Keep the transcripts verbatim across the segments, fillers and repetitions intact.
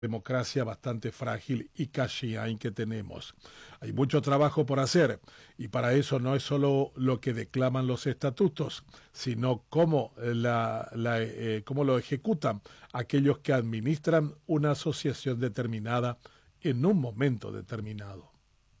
democracia bastante frágil y casi que tenemos. Hay mucho trabajo por hacer y para eso no es solo lo que declaman los estatutos, sino cómo, la, la, eh, cómo lo ejecutan aquellos que administran una asociación determinada en un momento determinado.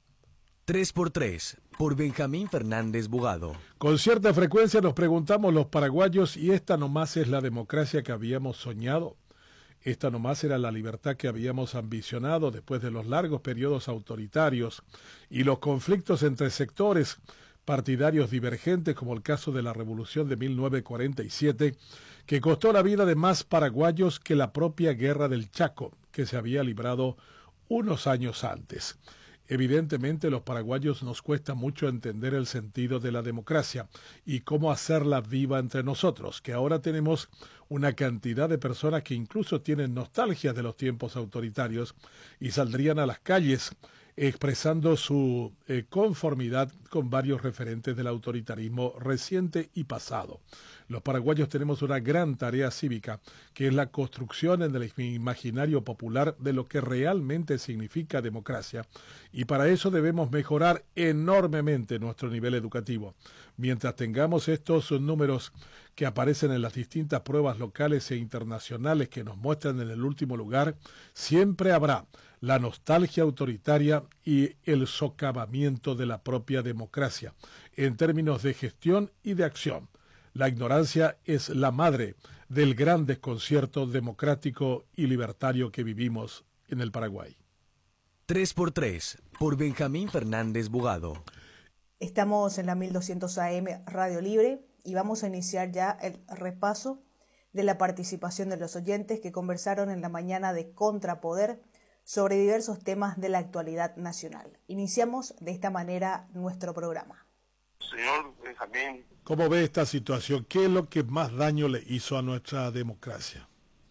tres por tres, por Benjamín Fernández Bogado. Con cierta frecuencia nos preguntamos los paraguayos, ¿y esta nomás es la democracia que habíamos soñado? Esta nomás era la libertad que habíamos ambicionado después de los largos periodos autoritarios y los conflictos entre sectores partidarios divergentes, como el caso de la Revolución de mil novecientos cuarenta y siete, que costó la vida de más paraguayos que la propia Guerra del Chaco, que se había librado unos años antes. Evidentemente, los paraguayos nos cuesta mucho entender el sentido de la democracia y cómo hacerla viva entre nosotros, que ahora tenemos una cantidad de personas que incluso tienen nostalgia de los tiempos autoritarios y saldrían a las calles expresando su eh, conformidad con varios referentes del autoritarismo reciente y pasado. Los paraguayos tenemos una gran tarea cívica, que es la construcción en el imaginario popular de lo que realmente significa democracia, y para eso debemos mejorar enormemente nuestro nivel educativo. Mientras tengamos estos números que aparecen en las distintas pruebas locales e internacionales que nos muestran en el último lugar, siempre habrá la nostalgia autoritaria y el socavamiento de la propia democracia, en términos de gestión y de acción. La ignorancia es la madre del gran desconcierto democrático y libertario que vivimos en el Paraguay. tres por tres, por Benjamín Fernández Bogado. Estamos en la mil doscientos A M Radio Libre y vamos a iniciar ya el repaso de la participación de los oyentes que conversaron en la mañana de Contrapoder sobre diversos temas de la actualidad nacional. Iniciamos de esta manera nuestro programa. Señor Benjamín, ¿cómo ve esta situación? ¿Qué es lo que más daño le hizo a nuestra democracia?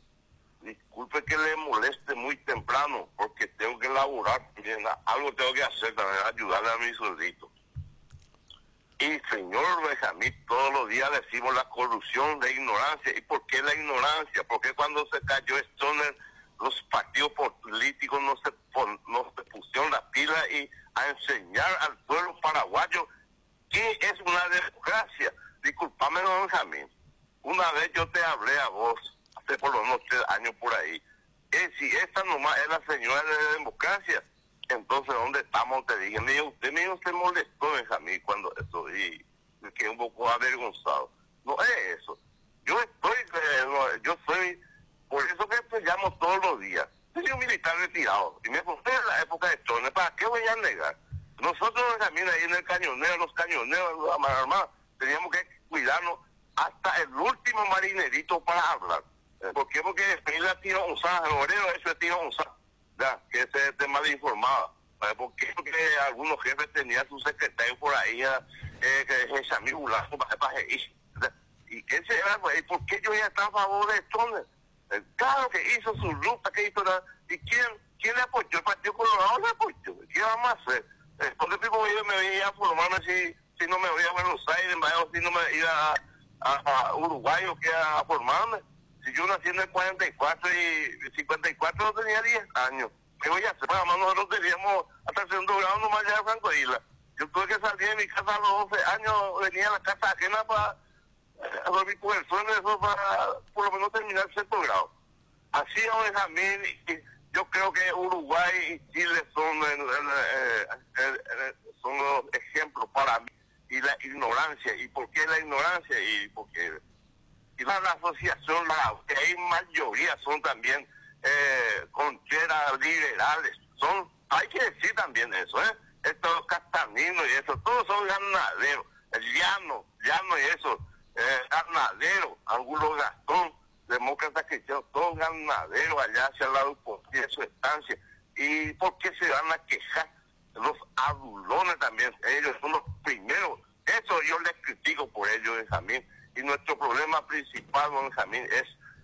Disculpe que le moleste muy temprano, porque tengo que laburar también, algo tengo que hacer también, ayudarle a mi sueldito. Y señor Benjamín, todos los días decimos la corrupción, la ignorancia. ¿Y por qué la ignorancia? Porque cuando se cayó Stoner, los partidos políticos no se, pon, no se pusieron la pila y a enseñar al pueblo paraguayo qué es una democracia. Disculpame, don Benjamín. Una vez yo te hablé a vos, hace por lo menos tres años por ahí, que si esta nomás es la señora de la democracia, entonces ¿dónde estamos? Te dije, me dijo, usted mismo se molestó, Benjamín, cuando eso, y me quedé un poco avergonzado. No es eso. Yo estoy, eh, no, yo soy, por eso que te llamo todos los días. Yo soy un militar retirado, y me puse en la época de Stoner, ¿para qué voy a negar? Nosotros, Benjamín, ahí en el cañonero, los cañoneros, los armados, teníamos que cuidarnos hasta el último marinerito para hablar. ¿Por qué? Porque después la tiro González, el obrero eso es tiro González, ya, que ese es tema de informada. ¿Por qué? Porque algunos jefes tenían su secretario por ahí, eh, que es Samir Bulazo, para ir. Y ese era, ¿y por qué yo ya estaba a favor de Stoner? Claro que hizo su lucha, que hizo la... ¿Y quién, quién le apoyó? El Partido Colorado le apoyó. ¿Qué vamos a hacer? ¿Por qué yo me veía a formarme si, si no me voy a Buenos Aires, o si no me iba a, a, a Uruguay o que a, a formarme? Si yo nací en el cuarenta y cuatro y cincuenta y cuatro no tenía diez años. ¿Qué voy a hacer? Además nosotros teníamos hasta el segundo grado nomás ya de Franco Isla. Yo tuve que salir de mi casa a los doce años, venía a la casa ajena para eh, dormir con el sueño, eso para por lo menos terminar el sexto grado. Así es, Benjamín, y yo creo que Uruguay y Chile son, el, el, el, el, son los ejemplos para mí. Y la ignorancia, ¿y por qué la ignorancia? Y porque y la, la asociación, la, que hay mayoría son también eh, concheras liberales, son, hay que decir también eso, ¿eh? Estos castaninos y eso, todos son ganaderos, el llano, llano y eso, eh, ganaderos, Angulo Gastón, demócratas cristianos, todos ganaderos allá hacia el lado de su estancia. ¿Y por qué se van a quejar? Los adulones también, ellos son los primeros, eso yo les critico por ellos, Benjamín. Y nuestro problema principal, don Benjamín, es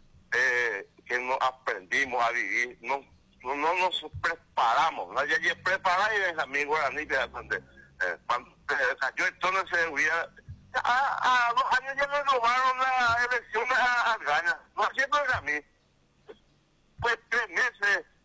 eh, que no aprendimos a vivir, no, no, no nos preparamos. ¿No? Ya, ya preparar y Benjamín Guaraní, donde eh, cuando eh, cayó entonces se hubiera... A, a dos años ya le robaron la elección a Argaña. No haciendo Benjamín. pues tres meses